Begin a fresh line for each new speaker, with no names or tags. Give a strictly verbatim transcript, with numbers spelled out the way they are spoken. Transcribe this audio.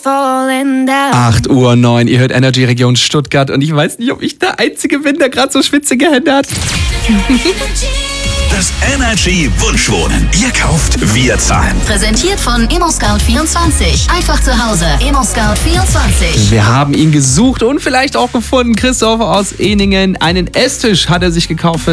falling down.
acht Uhr neun, ihr hört Energy Region Stuttgart und ich weiß nicht, ob ich der Einzige bin, der gerade so schwitzige Hände hat.
Das Energy Wunschwohnen. Ihr kauft, wir zahlen.
Präsentiert von ImmoScout vierundzwanzig. Einfach zu Hause. ImmoScout vierundzwanzig.
Wir haben ihn gesucht und vielleicht auch gefunden. Christoph aus Ehningen. Einen Esstisch hat er sich gekauft.